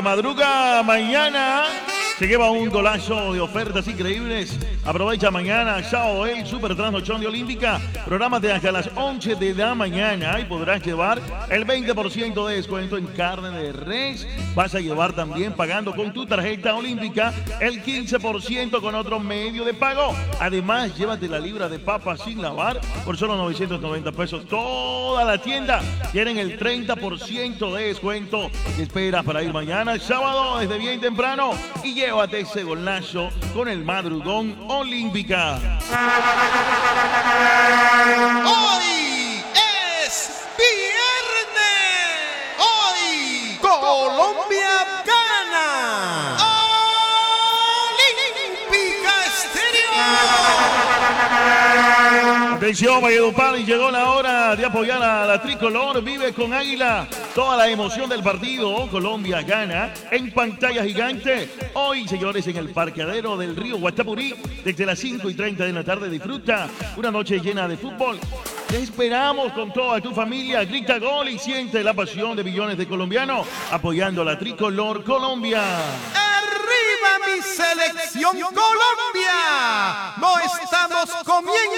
que madruga mañana se lleva un golazo de ofertas increíbles. Aprovecha mañana, sábado, el Super Trasnochón de Olímpica. Prográmate hasta las 11 de la mañana y podrás llevar el 20% de descuento en carne de res. Vas a llevar también, pagando con tu tarjeta olímpica, el 15% con otro medio de pago. Además, llévate la libra de papa sin lavar por solo 990 pesos. Toda la tienda tienen el 30% de descuento. ¿Qué esperas para ir mañana, sábado, desde bien temprano? Y llévate ese golazo con el madrugón Olímpica. Hoy es viernes. Hoy Colombia gana. Olímpica Estéreo. Atención, Valledupar, y llegó la hora de apoyar a la tricolor. Vive con Águila toda la emoción del partido. Colombia gana en pantalla gigante. Hoy, señores, en el parqueadero del río Guatapurí, desde las 5:30 de la tarde. Disfruta una noche llena de fútbol. Te esperamos con toda tu familia. Grita gol y siente la pasión de millones de colombianos apoyando a la tricolor Colombia. ¡Arriba mi selección Colombia! ¡No estamos comiendo!